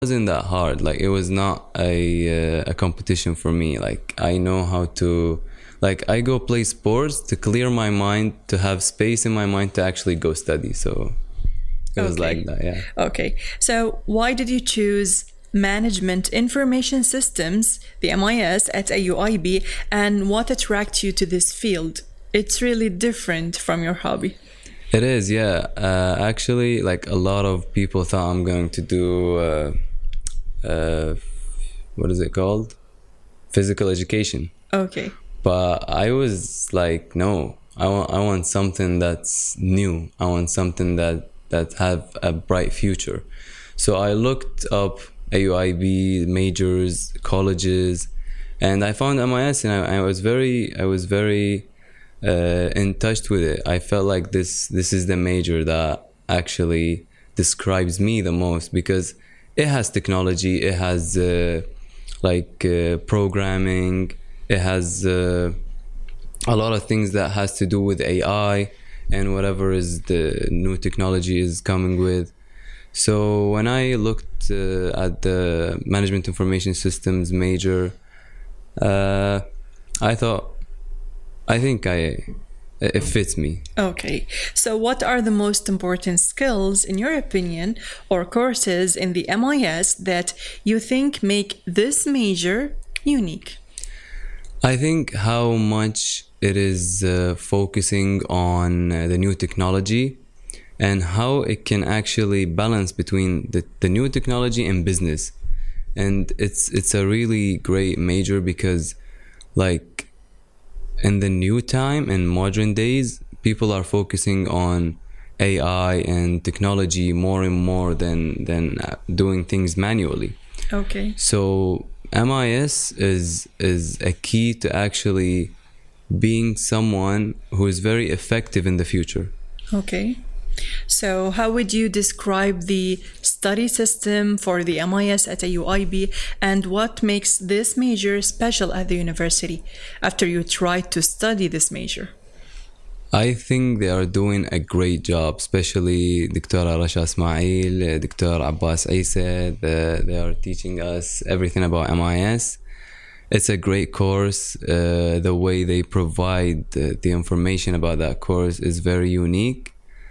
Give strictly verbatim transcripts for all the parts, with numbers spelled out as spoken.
wasn't that hard. Like it was not a uh, a competition for me. Like I know how to, like I go play sports to clear my mind, to have space in my mind to actually go study. So it was Okay. like that, yeah. Okay. So, why did you choose Management Information Systems, the M I S, at A U I B, and what attracted you to this field? It's really different from your hobby. It is, yeah. Uh, actually, like a lot of people thought I'm going to do, uh, uh, what is it called? Physical education. Okay. But I was like, no, I want, I want something that's new. I want something that, that have a bright future. So I looked up A U I B majors, colleges, and I found M I S, and I, I was very, I was very uh, in touch with it. I felt like this, this is the major that actually describes me the most, because it has technology, it has uh, like uh, programming, it has uh, a lot of things that has to do with A I and whatever is the new technology is coming with. So when I looked uh, at the Management Information Systems major, uh, I thought, I think I it fits me. Okay. So, what are the most important skills, in your opinion, or courses in the M I S that you think make this major unique? I think how much it is uh, focusing on uh, the new technology, and how it can actually balance between the, the new technology and business. And it's it's a really great major, because like in the new time, in modern days, people are focusing on A I and technology more and more than than uh, doing things manually. Okay. So M I S is is a key to actually being someone who is very effective in the future. Okay. So, how would you describe the study system for the M I S at A U I B, and what makes this major special at the university after you tried to study this major? I think they are doing a great job, especially Doctora Rasha Ismail, Doctor Abbas Isa. The, they are teaching us everything about M I S. It's a great course. Uh, the way they provide the, the information about that course is very unique.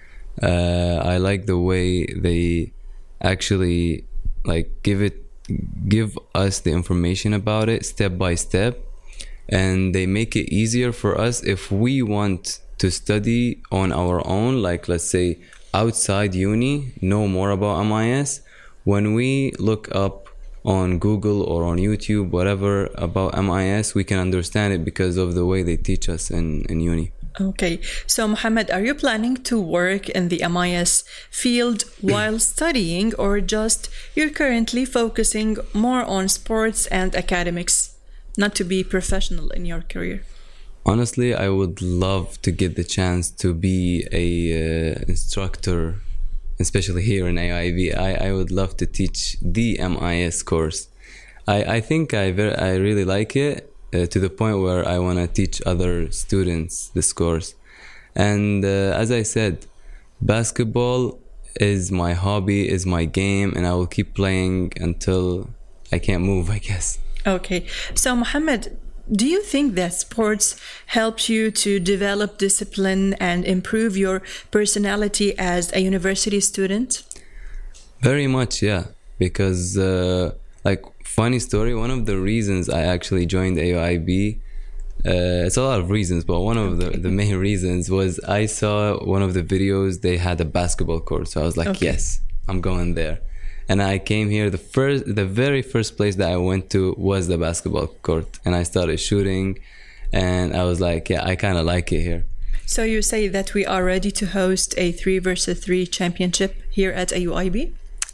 Uh, I like the way they actually like give it, give us the information about it step by step, and they make it easier for us if we want to study on our own. Like let's say outside uni, know more about M I S. When we look up on Google or on YouTube, whatever about M I S, we can understand it because of the way they teach us in, in uni. Okay, so Mohammed, are you planning to work in the M I S field while studying, or just you're currently focusing more on sports and academics, not to be professional in your career? Honestly, I would love to get the chance to be a uh, instructor, especially here in A I B. I, I would love to teach the M I S course. I, I think I very, I really like it. Uh, to the point where I want to teach other students this course. And uh, as I said, basketball is my hobby, is my game, and I will keep playing until I can't move, I guess. Okay, so Mohammed, do you think that sports helped you to develop discipline and improve your personality as a university student? Very much, yeah. Because, uh, like, funny story, one of the reasons I actually joined A U I B, uh, it's a lot of reasons, but one of the, the main reasons was I saw one of the videos, they had a basketball court. So I was like, Okay. yes, I'm going there. And I came here, the first, the very first place that I went to was the basketball court. And I started shooting, and I was like, yeah, I kind of like it here. So you say that we are ready to host a three versus three championship here at A U I B?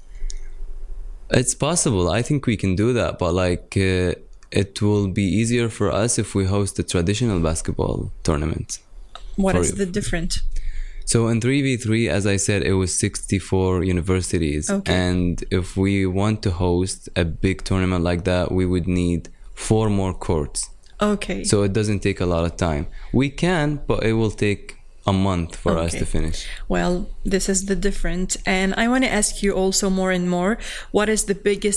It's possible. I think we can do that, but like uh, it will be easier for us if we host a traditional basketball tournament. What For is you. the difference? So in three v three, as I said, it was sixty-four universities. Okay. And if we want to host a big tournament like that, we would need four more courts. Okay. So it doesn't take a lot of time. We can, but it will take a month for us Okay. to finish. Well, this is the different. And I want to ask you also more and more, what is the biggest